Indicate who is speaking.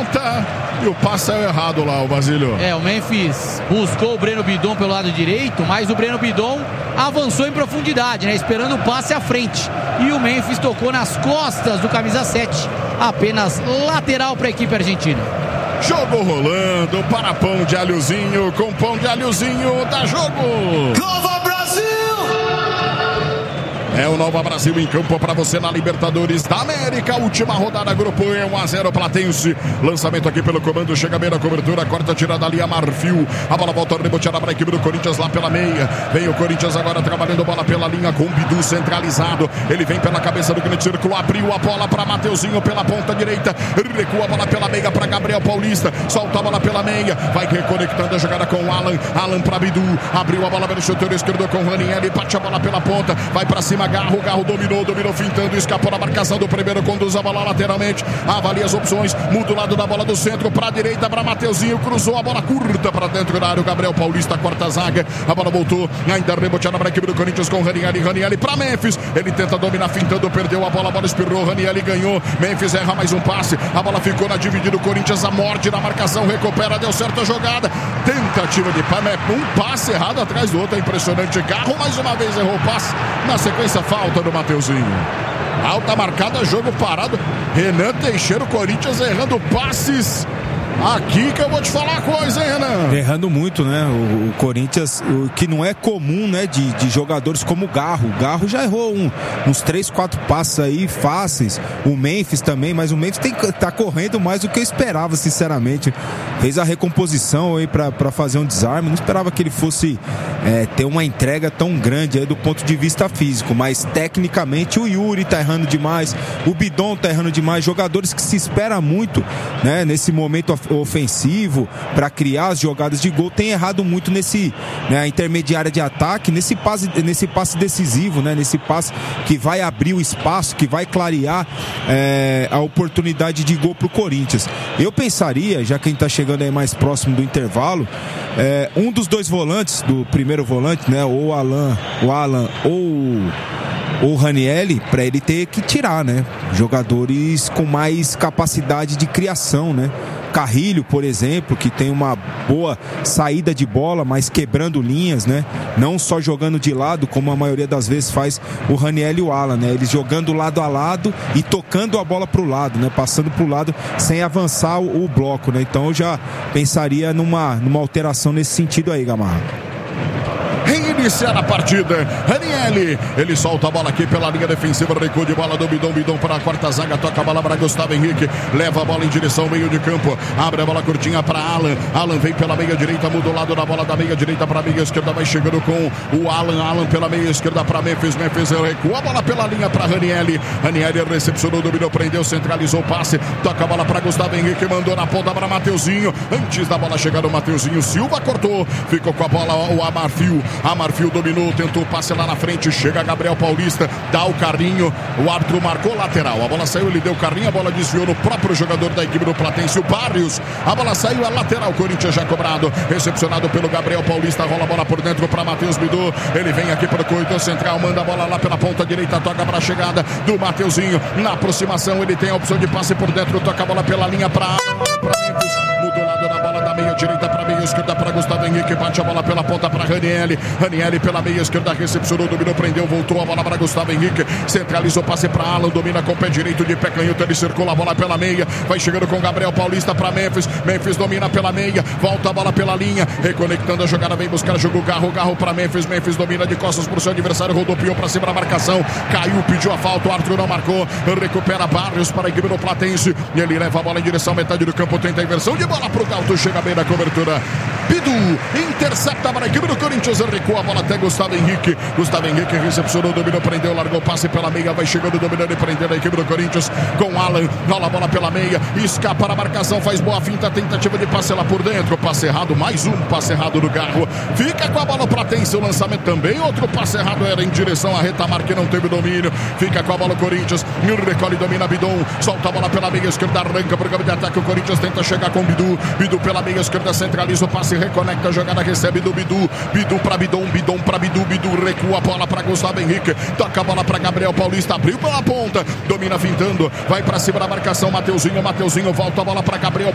Speaker 1: ponta e o passe é errado lá, o Basílio.
Speaker 2: O Memphis buscou o Breno Bidon pelo lado direito, mas o Breno Bidon avançou em profundidade, né? Esperando o passe à frente. E o Memphis tocou nas costas do camisa 7. Apenas lateral para a equipe argentina.
Speaker 1: Jogo rolando para pão de alhozinho, com pão de alhozinho dá jogo.
Speaker 3: Nova Brasil!
Speaker 1: É o Nova Brasil em campo para você na Libertadores da América. Última rodada, grupo E, 1-0 Platense. Lançamento aqui pelo comando, chega bem na cobertura, corta a tirada ali a Marfil. A bola volta reboteada para a equipe do Corinthians lá pela meia. Vem o Corinthians agora trabalhando bola pela linha com o Bidu centralizado. Ele vem pela cabeça do grande círculo, abriu a bola para Mateuzinho pela ponta direita. Recua a bola pela meia para Gabriel Paulista. Solta a bola pela meia. Vai reconectando a jogada com o Alan. Alan para Bidu. Abriu a bola pelo chuteiro esquerdo com o Ranieri. Bate a bola pela ponta. Vai para cima. Garro dominou fintando, escapou na marcação do primeiro, conduz a bola lateralmente, avalia as opções, muda o lado da bola do centro para a direita, para Mateuzinho, cruzou a bola curta para dentro da área, o Gabriel Paulista corta a zaga, a bola voltou, ainda reboteada para a equipe do Corinthians com Ranieri para Memphis, ele tenta dominar fintando, perdeu a bola espirrou, Ranieri ganhou, Memphis erra mais um passe, a bola ficou na dividida, o Corinthians a morte na marcação, recupera, deu certo a jogada, tentativa de um passe errado atrás do outro, é impressionante. Garro mais uma vez errou o passe, na sequência falta do Mateuzinho. Alta marcada, jogo parado. Renan Teixeira, o Corinthians errando passes. Aqui que eu vou te falar a coisa, hein, Renan?
Speaker 4: Errando muito, né? O Corinthians, que não é comum, né? De jogadores como o Garro. O Garro já errou uns 3, 4 passes aí fáceis. O Memphis também, mas o Memphis tá correndo mais do que eu esperava, sinceramente. Fez a recomposição aí pra fazer um desarme. Não esperava que ele fosse ter uma entrega tão grande aí do ponto de vista físico, mas tecnicamente o Yuri tá errando demais, o Bidon tá errando demais. Jogadores que se espera muito, né? Nesse momento ofensivo para criar as jogadas de gol, tem errado muito na intermediária de ataque, nesse passe decisivo, né? Nesse passe que vai abrir o espaço, que vai clarear a oportunidade de gol pro Corinthians. Eu pensaria, já que a gente tá chegando aí mais próximo do intervalo, um dos dois volantes, do primeiro volante, né? Ou o Alan ou o Ranieri, para ele ter que tirar, né? Jogadores com mais capacidade de criação, né? Carrilho, por exemplo, que tem uma boa saída de bola, mas quebrando linhas, né? Não só jogando de lado, como a maioria das vezes faz o Ranieri e o Alan, né? Eles jogando lado a lado e tocando a bola pro lado, né? Passando pro lado sem avançar o bloco, né? Então eu já pensaria numa alteração nesse sentido aí, Gamarra.
Speaker 1: Reiniciar a partida, Ranieri, ele solta a bola aqui pela linha defensiva, recuo de bola do Bidon para a quarta zaga, toca a bola para Gustavo Henrique, leva a bola em direção ao meio de campo, abre a bola curtinha para Alan vem pela meia direita, muda o lado da bola da meia direita para a meia esquerda, vai chegando com o Alan pela meia esquerda para Memphis recua a bola pela linha para Ranieri recepcionou, dominou, prendeu, centralizou o passe, toca a bola para Gustavo Henrique, mandou na ponta para Mateuzinho, antes da bola chegar o Mateuzinho, Silva cortou, ficou com a bola o Amarfil dominou, tentou o passe lá na frente, chega Gabriel Paulista, dá o carrinho, o árbitro marcou lateral, a bola saiu, ele deu o carrinho, a bola desviou no próprio jogador da equipe do Platense, o Barrios, a bola saiu, a lateral, Corinthians já cobrado, recepcionado pelo Gabriel Paulista, rola a bola por dentro para Matheus Bidu, ele vem aqui para o corredor central, manda a bola lá pela ponta direita, toca para a chegada do Mateuzinho, na aproximação ele tem a opção de passe por dentro, toca a bola pela linha para Memphis, muda o lado da bola da meia direita para meia esquerda para Gustavo Henrique, bate a bola pela ponta para Ranieri pela meia esquerda, recepcionou, dominou, prendeu, voltou a bola para Gustavo Henrique, centralizou, passe para Alan, domina com o pé direito de pé canhoto, ele circula a bola pela meia, vai chegando com Gabriel Paulista para Memphis domina pela meia, volta a bola pela linha, reconectando a jogada, vem buscar, jogou Garro para Memphis domina de costas para o seu adversário, rodopiou para cima da marcação, caiu, pediu a falta, o árbitro não marcou, recupera Barrios para a equipe do Platense, e ele leva a bola em direção à metade do campo, tenta a inversão de bola para o Galto, chega bem na cobertura, Bidu intercepta para a equipe do Corinthians, recua a bola até Gustavo Henrique recepcionou, dominou, prendeu, largou o passe pela meia, vai chegando, dominando e prendendo a equipe do Corinthians com Alan, rola a bola pela meia, escapa na marcação, faz boa finta, tentativa de passe lá por dentro, passe errado, mais um passe errado do Garro, fica com a bola o Platense, o lançamento também, outro passe errado era em direção à Retamar que não teve domínio, fica com a bola o Corinthians, recolhe, domina Bidon, solta a bola pela meia esquerda, arranca para o campo de ataque, o Corinthians tenta chegar com Bidu pela meia esquerda, centraliza o passe, reconecta a jogada, recebe do Bidu para Bidon para Bidu, recua a bola para Gustavo Henrique, toca a bola para Gabriel Paulista, abriu pela ponta, domina fintando, vai para cima da marcação, Mateuzinho volta a bola para Gabriel